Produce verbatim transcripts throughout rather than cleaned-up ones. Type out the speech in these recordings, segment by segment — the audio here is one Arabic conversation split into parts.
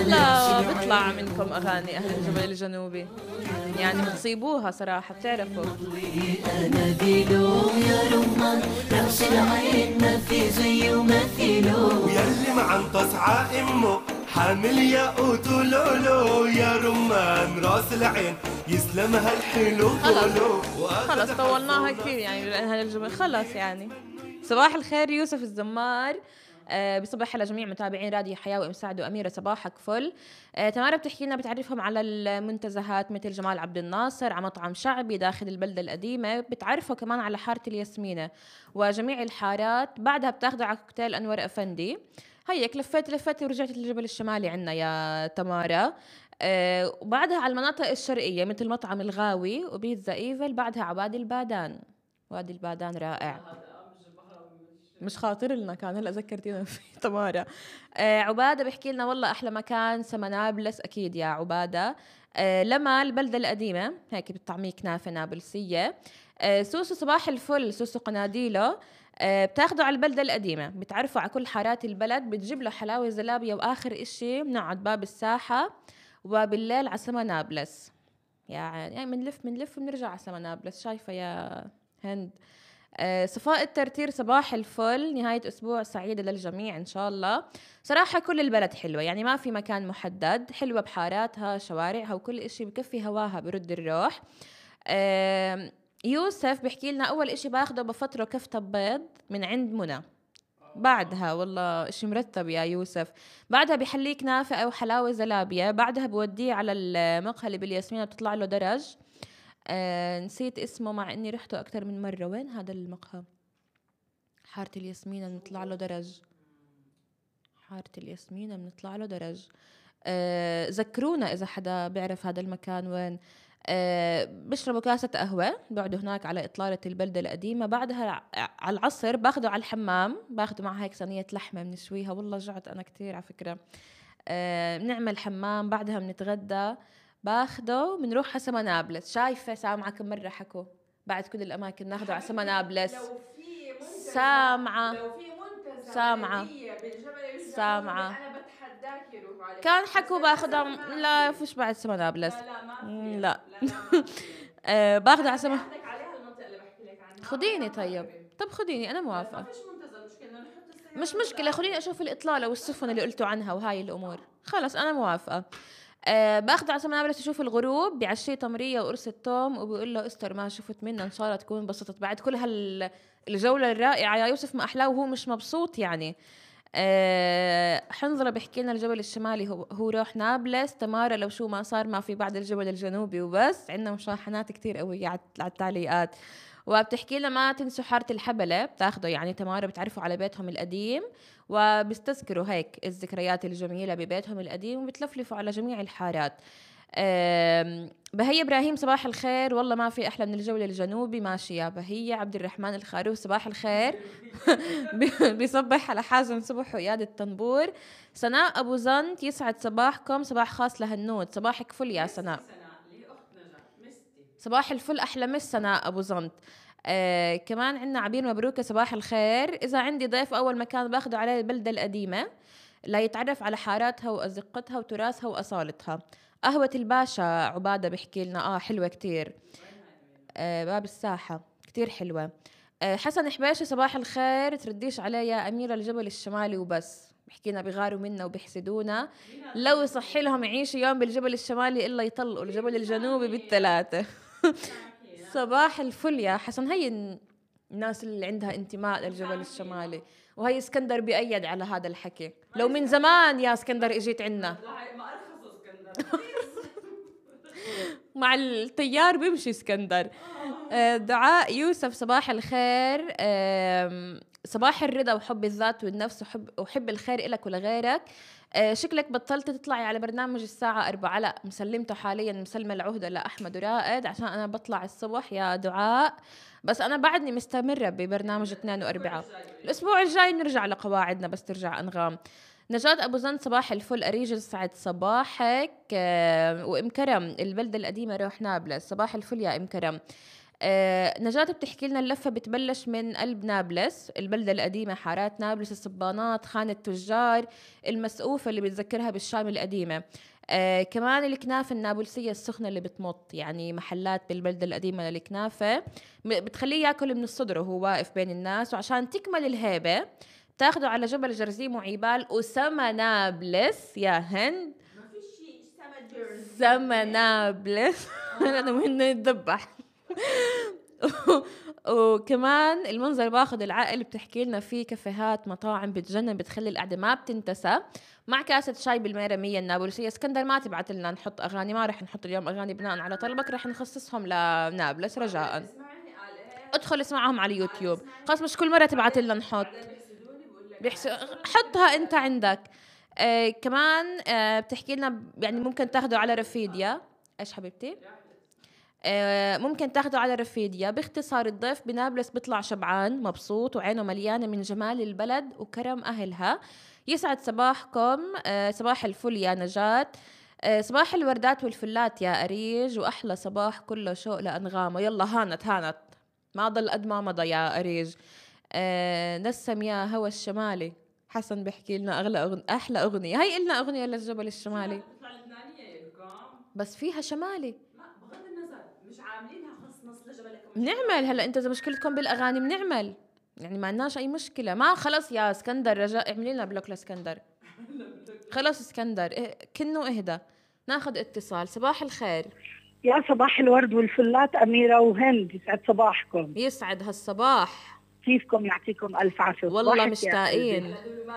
والله بيطلع منكم أغاني أهل الجبل الجنوبي، يعني بتصيبوها صراحة، بتعرفوا. أناديله يا رمان رأس العين ما في زيه ومثيله، ويلي معنطس ع امه حامل ياقوت ولولو، يا رمان راس العين يسلمها الحلو خلص خلص طولناها كثير يعني لأنها الجبل خلص يعني. صباح الخير يوسف الزمار، أه بصبح على جميع متابعين راديو حياة وإم سعد وأميرة، صباحك فل. أه تمارا بتحكي لنا بتعرفهم على المنتزهات مثل جمال عبد الناصر، على مطعم شعبي داخل البلدة القديمة، بتعرفه كمان على حارة الياسمينة وجميع الحارات. بعدها بتاخذوا على كوكتيل أنور أفندي. هيك لفيت لفيت ورجعت للجبل الشمالي عنا يا تمارا. أه وبعدها على المناطق الشرقية مثل مطعم الغاوي وبيتزا إيفل، بعدها عبادي البادان. وادي البادان رائع، مش خاطر لنا كان، هلا ذكرتينا فيه تمارا. آه عباده بحكي لنا والله احلى مكان سمنابلس، اكيد يا عباده. آه لما البلده القديمه هيك بتطعميه كنافه نابلسيه. آه سوسو صباح الفل، سوسو قناديله. آه بتاخده على البلده القديمه، بتعرفوا على كل حارات البلد، بتجيب له حلاوه زلابيه، واخر اشي بنقعد باب الساحه وبالليل على سما نابلس. يعني يعني بنلف بنلف بنرجع على سما نابلس، شايفه يا هند. آه صفاء الترتير صباح الفل، نهاية أسبوع سعيدة للجميع إن شاء الله. صراحة كل البلد حلوة، يعني ما في مكان محدد، حلوة بحاراتها شوارعها وكل إشي بكفي هواها برد الروح. آه يوسف بحكي لنا أول إشي باخده بفطره كفتة بيض من عند منى. بعدها والله إشي مرتب يا يوسف. بعدها بحليه كنافة أو حلاوة زلابية، بعدها بوديه على المقهى اللي بالياسمين بتطلع له درج. آه نسيت اسمه مع اني رحته اكثر من مره. وين هذا المقهى؟ حارة الياسمين بنطلع له درج. حارة الياسمين بنطلع له درج. آه ذكرونا اذا حدا بيعرف هذا المكان وين. آه بشربوا كاسة قهوة، بقعدوا هناك على إطلالة البلدة القديمة. بعدها على العصر باخده على الحمام، باخده مع هيك صينية لحمة بنشويها، والله جعت أنا كتير على فكرة. آه بنعمل حمام، بعدها بنتغدى، باخده بنروح على سما نابلس. شايفة سامعة كم مرة حكوا بعد كل الأماكن ناخده على سما نابلس. لو في منتزه سامعة لو في منتزه سامعة بلدية بالجبل الجنوبي سامعة أنا بتحداك يروحوا عليه. كان بس حكوا للأسف باخدها. ما لا في. فيش بعد سما نابلس. لا لا ما مم، في. لا لا لا ما في. أه باخده على أنا بدي سما. أخذك عليها المنطقة اللي بحكي لك عنها، خديني عليها طيب. مركبة. طب خديني أنا بس ما موافقة. فيش منتزه، المشكلة إنه نحط السيارة مش مشكلة، خليني بالآخر. أشوف الإطلالة والسفن اللي قلتوا عنها وهاي الأمور. خلص أنا موافقة. أه باخده على سما نابلس يشوف الغروب، بعشيه تمرية وقرصة توم، وبيقول له استر ما شفت منا، إن شاء الله تكون انبسطت بعد كل هالجولة الرائعة يا يوسف. ما أحلاه وهو مش مبسوط يعني. أه حنظلة بحكي لنا الجبل الشمالي هو, هو روح نابلس. تمارا لو شو ما صار ما في بعد الجبل الجنوبي وبس. عندنا مشاحنات كتير قوية على التعليقات. وبتحكي لنا ما تنسوا حارة الحبلة، بتاخدوا يعني تمارا بتعرفوا على بيتهم القديم، وبيستذكروا هيك الذكريات الجميلة ببيتهم القديم، وبتلفلفوا على جميع الحارات. بهية إبراهيم صباح الخير، والله ما في أحلى من الجولة الجنوبي. ماشي يا بهية. عبد الرحمن الخاروف صباح الخير بيصبح على حازم صبح وإياد الطنبور. سناء أبو زنت يسعد صباحكم، صباح خاص لهالنود. صباحك فل يا سناء. صباح الفل، أحلى مس سناء أبو زنت. آه كمان عندنا عبير مبروكة صباح الخير. إذا عندي ضيف أول مكان باخده على البلدة القديمة لا يتعرف على حاراتها وأزقتها وتراثها وأصالتها. قهوة الباشا عبادة بحكي لنا آه حلوة كتير. آه باب الساحة كتير حلوة. آه حسن حباشي صباح الخير، ترديش علي يا أميرة الجبل الشمالي وبس. بحكينا بغاروا منا وبيحسدونا، لو يصحي لهم يعيشوا يوم بالجبل الشمالي إلا يطلقوا الجبل الجنوبي بالثلاثة. صباح الفل يا حسن. هي الناس اللي عندها انتماء للجبل الشمالي، وهي اسكندر بيأيد على هذا الحكي. لو من زمان يا اسكندر اجيت عنا. ما أرخصوا اسكندر. مع التيار بيمشي اسكندر. آه دعاء يوسف صباح الخير. آه صباح الرضا وحب الذات والنفس وحب, وحب الخير إلك ولغيرك. آه شكلك بطلت تطلعي على برنامج الساعة أربعة. لا مسلمته حاليا، مسلمة العهدة لأحمد ورائد عشان أنا بطلع الصبح يا دعاء، بس أنا بعدني مستمرة ببرنامج اثنين وأربعة. الأسبوع الجاي نرجع لقواعدنا بس ترجع أنغام. نجاة أبو زند صباح الفل، أريج سعد صباحك. آه وإم كرم البلدة القديمة روح نابلس صباح الفل يا إم كرم. آه نجاة بتحكي لنا اللفة بتبلش من قلب نابلس، البلدة القديمة، حارات نابلس، الصبانات، خان التجار، المسقوفة اللي بتذكرها بالشام القديمة. آه كمان الكنافة النابلسية السخنة اللي بتمط، يعني محلات بالبلدة القديمة للكنافة بتخليه ياكل من الصدر وهو واقف بين الناس. وعشان تكمل الهيبة بتاخده على جبل جرزيم وعيبال وسما نابلس يا هند. ما في شيء سما جيرز. سما نابلس لأنه منه يتذبح. وكمان المنظر باخذ العقل، بتحكي لنا فيه كافيهات مطاعم بتجنن، بتخلي القعده ما بتنتسى، مع كاسه شاي بالميرميه النابلسيه. اسكندر ما تبعت لنا نحط اغاني، ما رح نحط اليوم اغاني بناء على طلبك، رح نخصصهم لنابلس رجاء. اسمعني قال ايه. ادخل اسمعهم على اليوتيوب، خلاص مش كل مره تبعت لنا نحط. بيحسدوني بقول لك بيحس... حطها انت عندك. آه كمان آه بتحكي لنا يعني ممكن تاخده على رفيديا. ايش حبيبتي؟ آه ممكن تاخده على رفيديا. باختصار الضيف بنابلس بيطلع شبعان مبسوط وعينه مليانة من جمال البلد وكرم أهلها. يسعد صباحكم. آه صباح الفل يا نجاة. آه صباح الوردات والفلات يا أريج، وأحلى صباح كله شوق لأنغامه. يلا هانت هانت، ما ضل قد ما مضى يا أريج. آه نسم يا هوى الشمالي. حسن بحكي لنا أغلى أغن... أحلى أغنية، هاي إلنا أغنية للجبل الشمالي بتطلع لبنانيه يلكم. بس فيها شمالي. ما بغض النظر مش عاملينها خص نص لجبلكم. بنعمل هلا، انت اذا مشكلتكم بالاغاني بنعمل، يعني ما عندناش اي مشكله. ما خلص يا اسكندر رجاء اعملي لنا بلوك لاسكندر. خلص اسكندر إيه كنه اهدى. ناخذ اتصال. صباح الخير. يا صباح الورد والفلات أميرة وهند، يسعد صباحكم. يسعد هالصباح. كيفكم؟ يعطيكم ألف عافية. والله مشتاقين.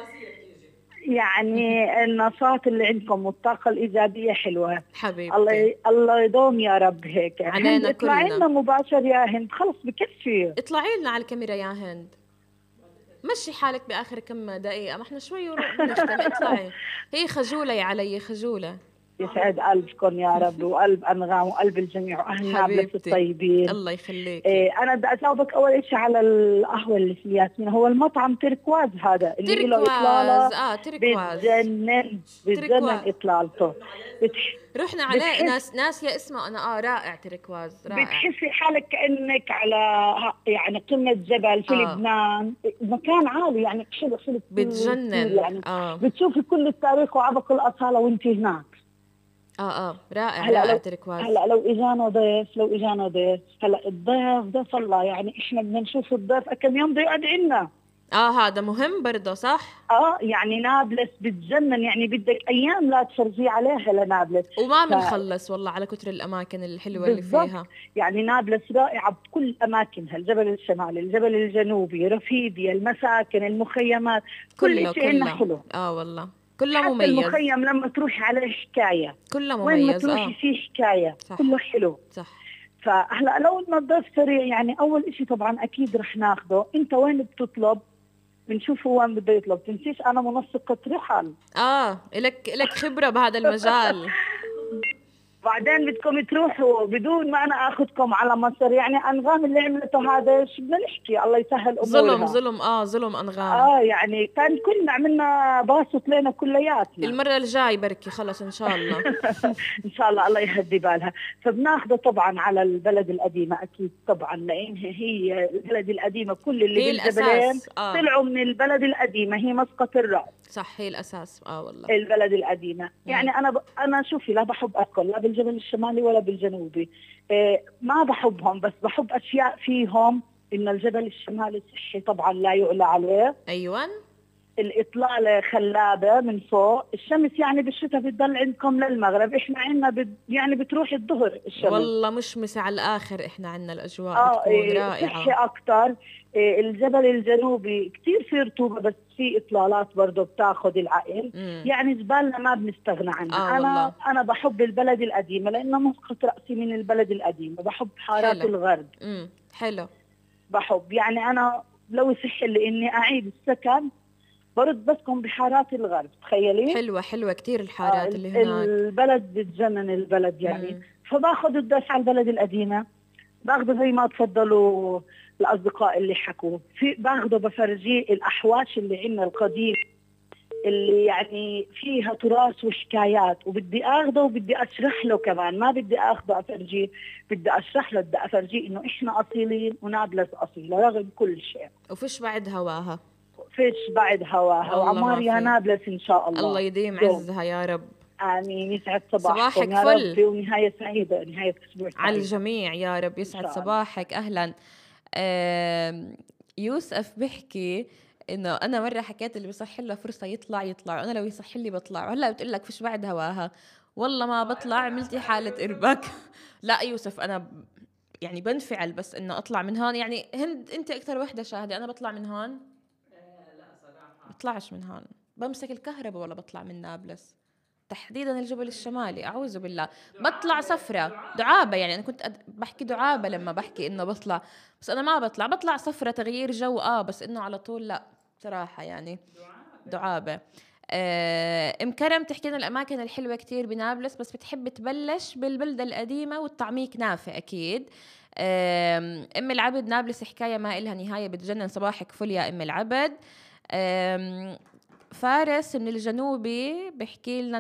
يعني النشاط اللي عندكم والطاقة الإيجابية حلوة حبيبتي. الله الله يدوم يا رب هيك. علينا اطلعي كلنا. لنا مباشر يا هند، خلص بكفي. اطلعي لنا على الكاميرا يا هند، مشي حالك باخر كم دقيقه، ما احنا شوي وروح نختم. اطلعي. هي خجوله يا علي، خجوله. يسعد قلبكم يا رب، وقلب أنغام وقلب الجميع وأهل نابلس حبيبتي. الطيبين. الله يخليك. إيه أنا بدي أجاوبك أول شيء على القهوة اللي في ياسمين. هو المطعم تركواز هذا اللي له تركواز. إطلالة اه تركواز. بتجنن بتجنن تركواز. إطلالته. بتح... رحنا عليه بتحس- ناس ناسية اسمه انا. اه رائع تركواز، رائع. بتحسي حالك كأنك على ه- يعني قمة جبل في آه. لبنان، مكان عالي يعني حلو حلو كتير بتجنن. كتير يعني. اه بتشوفي كل التاريخ وعبق الأصالة وانت هناك. اه اه رائع هلا رائع لو تركواز. هلا لو اجانا ضيف لو اجانا ضيف هلا الضيف ضيف الله، يعني احنا بدنا نشوف الضيف كم يوم بده يقعد عنا. اه هذا مهم برضه صح. اه يعني نابلس بتجنن، يعني بدك ايام لا تفرجي عليها لنابلس. وما ف- بنخلص والله على كتر الاماكن الحلوة اللي بالضبط. فيها. يعني نابلس رائعة بكل أماكنها، الجبل الشمالي، الجبل الجنوبي، رفيديا، المساكن، المخيمات، كله كل شيء إنه كله حلو. اه والله كله حتى مميز. المخيم لما تروحي عليه حكاية، كله وين ما مميز. تروحي اه فيه حكاية، صح. كله حلو. صح. فهلا لو إنه الضيف سريع، يعني أول إشي طبعا أكيد رح ناخده. أنت وين بتطلب؟ بنشوف هو وين بده يطلب. تنسيش أنا منسقة رحل. اه لك لك خبرة بهذا المجال. بعدين بدكم تروحوا بدون ما انا اخذكم على مصر، يعني انغام اللي عملته هذا شو بدنا نحكي، الله يسهل امورها. ظلم ظلم اه ظلم انغام. اه يعني كان كلنا عملنا باسط لنا كلياتنا. المرة الجاي بركي خلص ان شاء الله. ان شاء الله الله يهدي بالها. فبناخذه طبعا على البلد القديمه اكيد طبعا، لان هي البلد القديمه كل اللي هي بالجبلين الأساس. آه. طلعوا من البلد القديمه، هي مسقط الرأس. صح هي الاساس اه والله. البلد القديمة. يعني أنا ب... أنا شوفي لا بحب أكل لا بالجبل الشمالي ولا بالجنوبي. إيه ما بحبهم، بس بحب أشياء فيهم. إن الجبل الشمالي صحي طبعا لا يعلى عليه. ايوه. الإطلالة خلابة من فوق. الشمس يعني بالشتاء بتضل عندكم للمغرب، إحنا عندنا بد... يعني بتروح الظهر الشمس. والله مشمسة على الآخر. إحنا عندنا الأجواء آه بتكون إيه رائعة. صحي أكتر. إيه الجبل الجنوبي كتير فيه رطوبة، بس في إطلالات برضه بتاخذ العقل. مم. يعني جبالنا ما بنستغنى عنها. آه أنا والله. أنا بحب البلد القديمة لأنه مسقط رأسي من البلد القديمة. بحب حارات حلو. الغرب. امم حلو. بحب يعني أنا لو يصح لي إني أعيد السكن برد بسكن بحارات الغرب. تخيلي. حلوة حلوة كتير الحارات آه اللي هناك. البلد بتجنن البلد يعني. مم. فباخذ الضيف على البلد القديمة، باخذه زي ما تفضلوا الأصدقاء اللي حكوا في، باخذه بفرجيه الأحواش اللي عندنا القديم اللي يعني فيها تراث وحكايات، وبدي اخذه وبدي اشرح له كمان، ما بدي اخذه افرجيه، بدي اشرح له، بدي افرجيه انه احنا اصيلين ونابلس اصيله رغم كل شيء. وفيش بعد هواها. فيش بعد هواها. والله ما وعمار يا في. نابلس ان شاء الله. الله يديم دوم. عزها يا رب. امين. يسعد صباحكم صباحك يا فل. رب، ونهايه سعيده، نهايه اسبوع سعيد على الجميع يا رب. يسعد إن شاء الله. صباحك. اهلا. آم، يوسف بيحكي انه انا مره حكيت اللي بيصح له فرصه يطلع يطلع، وانا لو يصح لي بطلع، وهلا بتقول لك فيش بعد هواها. والله ما بطلع، عملتي حاله ارباك. لا يوسف انا ب- يعني بنفعل، بس انه اطلع من هون. يعني هند انت اكثر وحده شاهده، انا بطلع من هون لا صراحة بطلعش من هون، بمسك الكهرباء ولا بطلع من نابلس، تحديدا الجبل الشمالي. اعوذ بالله. بطلع سفره دعابه، يعني انا كنت أد... بحكي دعابه لما بحكي انه بطلع، بس انا ما بطلع. بطلع سفره تغيير جو اه بس انه على طول لا صراحه. يعني دعابه. آه، ام كرم تحكي لنا الاماكن الحلوه كتير بنابلس، بس بتحب تبلش بالبلده القديمه والطعميك نافع اكيد. آم، ام العبد نابلس حكايه ما إلها نهايه، بتجنن. صباحك فل يا ام العبد. آم، فارس من الجنوبي بحكي لنا